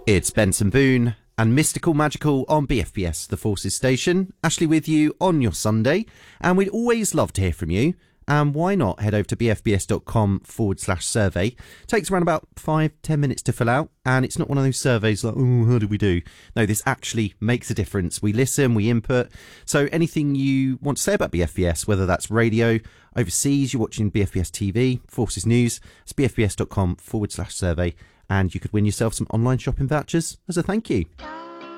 It's Benson Boone and Mystical Magical on BFBS, the Forces station. Ashley with you on your Sunday, and we'd always love to hear from you. And why not head over to bfbs.com/survey. Takes around about 5-10 minutes to fill out, and it's not one of those surveys like, oh, how do we do? No, this actually makes a difference. We listen, we input. So anything you want to say about BFBS, whether that's radio, overseas, you're watching BFBS TV, Forces News, it's bfbs.com/survey, and you could win yourself some online shopping vouchers as a thank you.